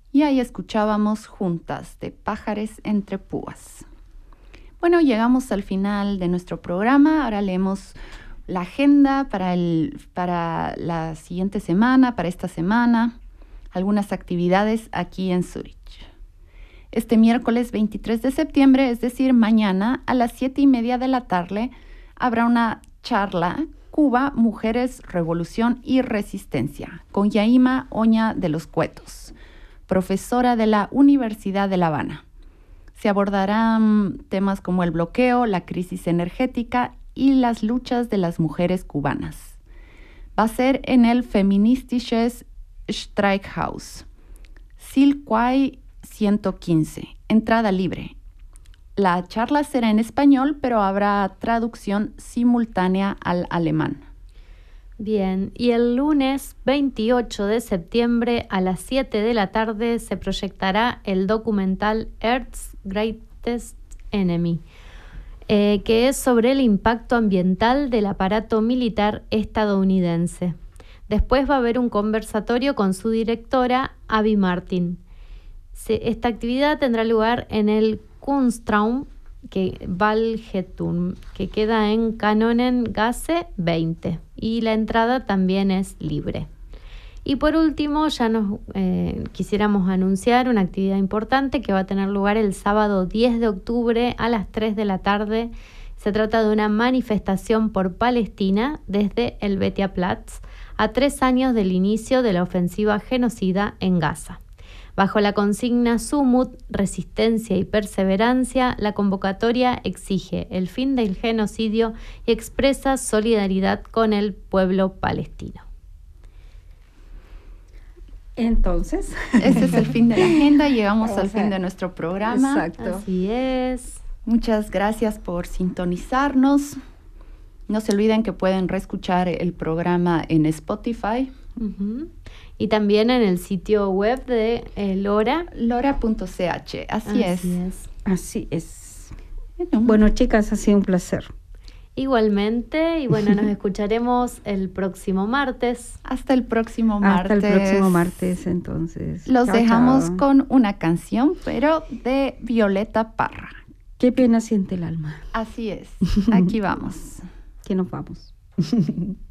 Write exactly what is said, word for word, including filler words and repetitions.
Y ahí escuchábamos Juntas de Pájares entre Púas. Bueno, llegamos al final de nuestro programa. Ahora leemos la agenda para, el, para la siguiente semana, para esta semana, algunas actividades aquí en Zúrich. Este miércoles veintitrés de septiembre, es decir, mañana, a las siete y media de la tarde, habrá una charla Cuba, Mujeres, Revolución y Resistencia, con Yaima Oña de los Cuetos, profesora de la Universidad de La Habana. Se abordarán temas como el bloqueo, la crisis energética y las luchas de las mujeres cubanas. Va a ser en el Feministisches Streikhaus, Silquay ciento quince, entrada libre. La charla será en español, pero habrá traducción simultánea al alemán. Bien, y el lunes veintiocho de septiembre a las siete de la tarde se proyectará el documental Earth's Greatest Enemy, eh, que es sobre el impacto ambiental del aparato militar estadounidense. Después va a haber un conversatorio con su directora, Abby Martin. Se, esta actividad tendrá lugar en el Kunstraum, que Valgetum, que queda en Kanonengasse veinte, y la entrada también es libre. Y por último, ya nos eh, quisiéramos anunciar una actividad importante que va a tener lugar el sábado diez de octubre a las tres de la tarde. Se trata de una manifestación por Palestina desde el Betia Platz, a tres años del inicio de la ofensiva genocida en Gaza. Bajo la consigna Sumut, Resistencia y Perseverancia, la convocatoria exige el fin del genocidio y expresa solidaridad con el pueblo palestino. Entonces, ese es el fin de la agenda. Llegamos al fin de nuestro programa. Exacto. Así es. Muchas gracias por sintonizarnos. No se olviden que pueden reescuchar el programa en Spotify. Uh-huh. Y también en el sitio web de eh, Lora. Lora punto c h. Así, Así es. es. Así es. Bueno. bueno, chicas, ha sido un placer. Igualmente. Y bueno, nos escucharemos el próximo martes. Hasta el próximo martes. Hasta el próximo martes, entonces. Los chao, dejamos chao. con una canción, pero de Violeta Parra. Qué pena siente el alma. Así es. Aquí vamos. Que nos vamos.